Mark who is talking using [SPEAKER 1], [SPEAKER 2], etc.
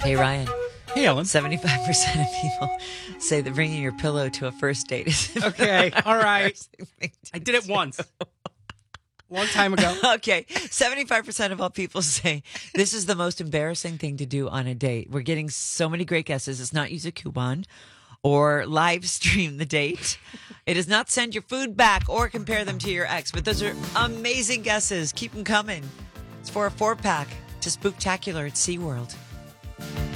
[SPEAKER 1] Hey, Ryan.
[SPEAKER 2] Hey, Ellen.
[SPEAKER 1] 75% of people say that bringing your pillow to a first date is
[SPEAKER 2] Okay, all right.
[SPEAKER 1] thing to
[SPEAKER 2] I did it once. Long time ago.
[SPEAKER 1] Okay, 75% of all people say this is the most embarrassing thing to do on a date. We're getting so many great guesses. It's not use a coupon or live stream the date. It is not send your food back or compare them to your ex. But those are amazing guesses. Keep them coming. It's for a 4-pack to Spooktacular at SeaWorld.